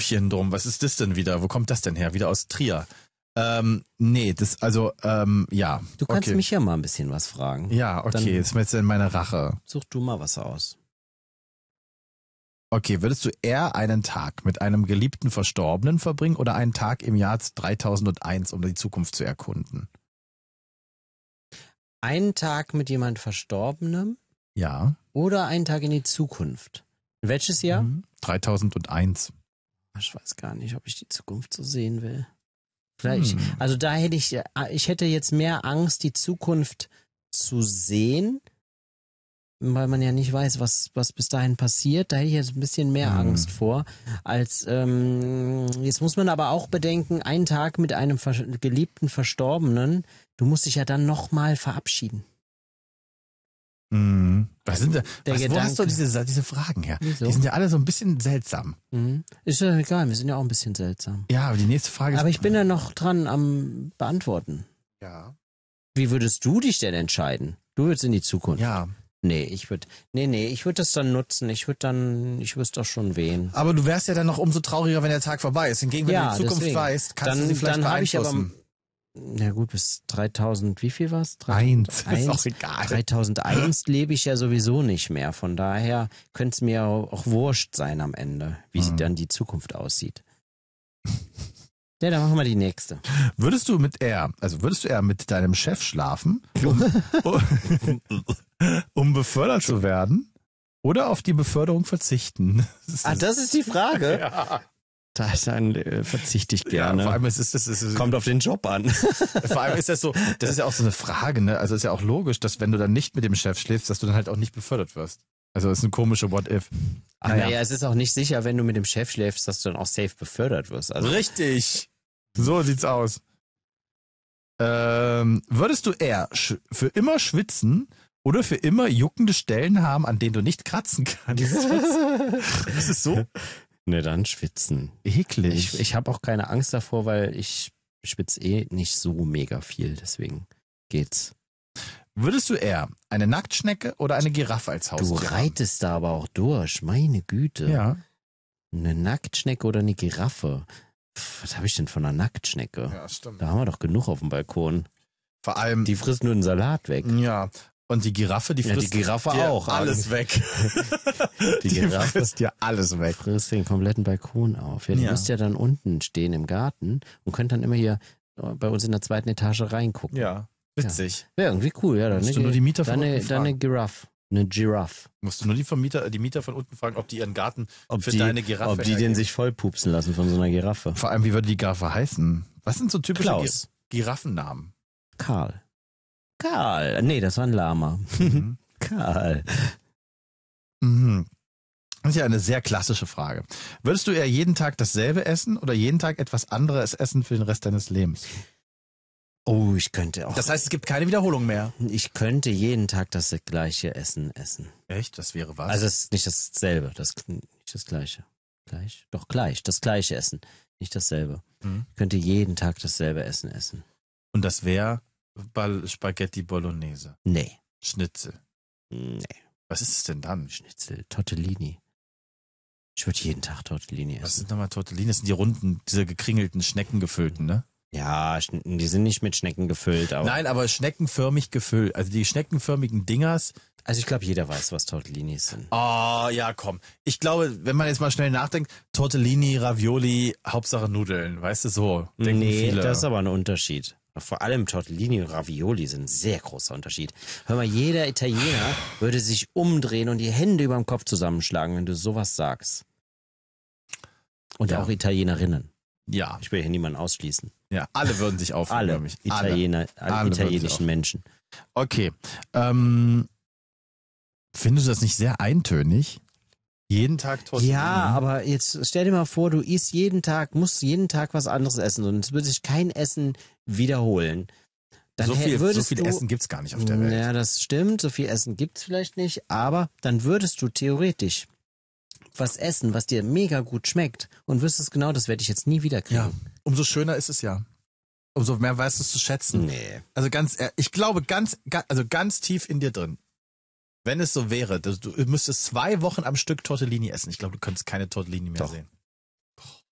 Süppchen drum. Was ist das denn wieder? Wo kommt das denn her? Wieder aus Trier. Nee, ja. Du kannst mich ja mal ein bisschen was fragen. Ja, okay, Dann das ist mir jetzt in meine Rache. such du mal was aus. Okay, würdest du eher einen Tag mit einem geliebten Verstorbenen verbringen oder einen Tag im Jahr 3001, um die Zukunft zu erkunden? Einen Tag mit jemand Verstorbenem Ja. oder einen Tag in die Zukunft? Welches Jahr? 3001. Ich weiß gar nicht, ob ich die Zukunft so sehen will. Vielleicht, also da hätte ich hätte jetzt mehr Angst, die Zukunft zu sehen, weil man ja nicht weiß, was bis dahin passiert. Da hätte ich jetzt ein bisschen mehr Angst vor, als jetzt muss man aber auch bedenken, einen Tag mit einem geliebten Verstorbenen, du musst dich ja dann nochmal verabschieden. Was sind da? Wo hast du diese Fragen her? Wieso? Die sind ja alle so ein bisschen seltsam. Ist ja egal, wir sind ja auch ein bisschen seltsam. Ja, aber die nächste Frage ist... Aber ich bin ja noch dran am Beantworten. Ja. Wie würdest du dich denn entscheiden? Du würdest in die Zukunft. Ja. Nee, ich würde das dann nutzen. Ich wüsste doch schon wen. Aber du wärst ja dann noch umso trauriger, wenn der Tag vorbei ist. Hingegen, wenn du die Zukunft weißt, kannst du sie vielleicht beeinflussen. Na gut, bis 3000, wie viel war's? 1, ist auch egal. 3001 lebe ich ja sowieso nicht mehr. Von daher könnte es mir auch wurscht sein am Ende, wie sie dann die Zukunft aussieht. Ja, dann machen wir die nächste. Würdest du eher mit deinem Chef schlafen, um befördert zu werden, oder auf die Beförderung verzichten? Das ist die Frage? Ja. Dann verzichte ich gerne. Ja, vor allem es kommt auf den Job an. Vor allem ist das so, das ist ja auch so eine Frage, ne? Also ist ja auch logisch, dass wenn du dann nicht mit dem Chef schläfst, dass du dann halt auch nicht befördert wirst. Also ist ein komischer What-If. Naja, es ist auch nicht sicher, wenn du mit dem Chef schläfst, dass du dann auch safe befördert wirst. Also richtig. So sieht's aus. Würdest du eher für immer schwitzen oder für immer juckende Stellen haben, an denen du nicht kratzen kannst? Ist es so? Ne, dann schwitzen. Eklig. Ich habe auch keine Angst davor, weil ich schwitze nicht so mega viel, deswegen geht's. Würdest du eher eine Nacktschnecke oder eine Giraffe als Haustier Du reitest da aber auch durch, meine Güte. Ja. Eine Nacktschnecke oder eine Giraffe? Was habe ich denn von einer Nacktschnecke? Ja, stimmt. Da haben wir doch genug auf dem Balkon. Vor allem... Die frisst nur den Salat weg. Ja. Und die Giraffe, die frisst die Giraffe dir auch alles weg. Die Giraffe frisst dir alles weg. Frisst den kompletten Balkon auf. Ja, du musst ja dann unten stehen im Garten und könnt dann immer hier bei uns in der 2. Etage reingucken. Ja, witzig. Ja, irgendwie cool. Ja, dann musst du nur die Mieter von unten fragen. Eine Giraffe. Eine Giraffe. Musst du nur die Mieter von unten fragen, ob die ihren Garten deine Giraffe ob die den sich vollpupsen lassen von so einer Giraffe. Vor allem, wie würde die Giraffe heißen? Was sind so typische Klaus. Giraffennamen? Karl. Nee, das war ein Lama. Karl. Das ist ja eine sehr klassische Frage. Würdest du eher jeden Tag dasselbe essen oder jeden Tag etwas anderes essen für den Rest deines Lebens? Oh, ich könnte auch. Das heißt, es gibt keine Wiederholung mehr. Ich könnte jeden Tag das gleiche Essen. Echt? Das wäre was? Also es ist nicht dasselbe, nicht das gleiche. Gleich? Doch gleich, das gleiche Essen, nicht dasselbe. Ich könnte jeden Tag dasselbe Essen. Und das wäre Spaghetti Bolognese? Nee. Schnitzel? Nee. Was ist es denn dann? Schnitzel, Tortellini. Ich würde jeden Tag Tortellini essen. Was sind nochmal Tortellini? Das sind die runden, diese gekringelten, schneckengefüllten, ne? Ja, die sind nicht mit Schnecken gefüllt. Aber nein, aber schneckenförmig gefüllt. Also die schneckenförmigen Dingers. Also ich glaube, jeder weiß, was Tortellinis sind. Oh, ja, komm. Ich glaube, wenn man jetzt mal schnell nachdenkt, Tortellini, Ravioli, Hauptsache Nudeln. Weißt du, so denken viele. Das ist aber ein Unterschied. Vor allem Tortellini und Ravioli sind ein sehr großer Unterschied. Hör mal, jeder Italiener würde sich umdrehen und die Hände über dem Kopf zusammenschlagen, wenn du sowas sagst. Und auch Italienerinnen. Ja. Ich will hier niemanden ausschließen. Ja, alle würden sich aufregen. Alle Italiener, alle italienischen Menschen. Okay. Findest du das nicht sehr eintönig? Jeden Tag Tortellini? Ja, aber jetzt stell dir mal vor, du musst jeden Tag was anderes essen und es würde sich kein Essen wiederholen. Dann so viel Essen gibt's gar nicht auf der Welt. Ja, das stimmt, so viel Essen gibt's vielleicht nicht, aber dann würdest du theoretisch was essen, was dir mega gut schmeckt und wüsstest genau, das werde ich jetzt nie wieder kriegen. Ja, umso schöner ist es ja. Umso mehr weißt du es zu schätzen. Nee. Also ich glaube ganz tief in dir drin, wenn es so wäre, du müsstest 2 Wochen am Stück Tortellini essen. Ich glaube, du könntest keine Tortellini mehr sehen.